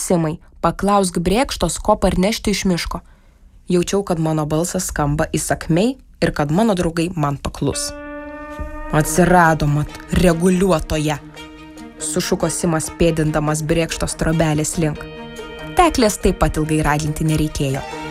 Simai, paklausk Brėkštos, ko parnešti iš miško. Jaučiau, kad mano balsas skamba įsakmiai ir kad mano draugai man paklus. Atsirado mat reguliuotoje, sušuko Simas pėdindamas Brėkštos trobelės link. Teklės taip pat ilgai raginti nereikėjo.